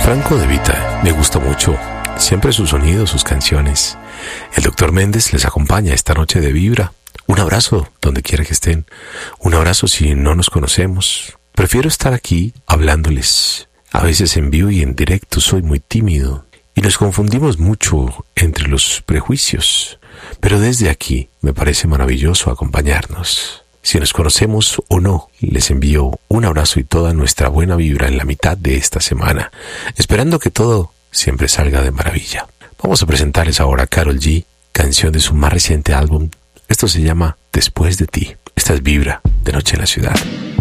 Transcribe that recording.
Franco De Vita me gusta mucho, siempre su sonido, sus canciones. El Dr. Méndez les acompaña esta noche de Vibra. Un abrazo donde quiera que estén, un abrazo si no nos conocemos. Prefiero estar aquí hablándoles. A veces en vivo y en directo soy muy tímido y nos confundimos mucho entre los prejuicios. Pero desde aquí me parece maravilloso acompañarnos. Si nos conocemos o no, les envío un abrazo y toda nuestra buena vibra en la mitad de esta semana, esperando que todo siempre salga de maravilla. Vamos a presentarles ahora a Karol G, canción de su más reciente álbum. Esto se llama Después de ti. Esta es Vibra, de Noche en la Ciudad.